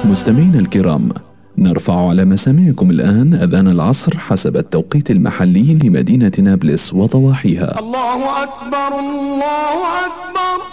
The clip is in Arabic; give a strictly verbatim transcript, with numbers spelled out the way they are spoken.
مستمعينا الكرام، نرفع على مسامعكم الآن أذان العصر حسب التوقيت المحلي لمدينة نابلس وضواحيها. الله أكبر الله أكبر.